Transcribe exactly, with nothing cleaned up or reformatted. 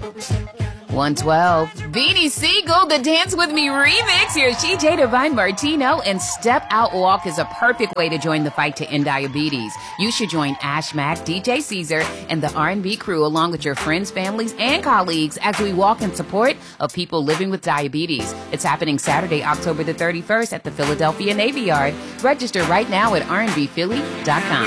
one twelve. Beanie Siegel, the Dance With Me remix. Here's G J Divine Martino, and Step Out Walk is a perfect way to join the fight to end diabetes. You should join Ash Mack, D J Caesar, and the R and B crew along with your friends, families, and colleagues as we walk in support of people living with diabetes. It's happening Saturday, October the thirty-first at the Philadelphia Navy Yard. Register right now at r n b philly dot com.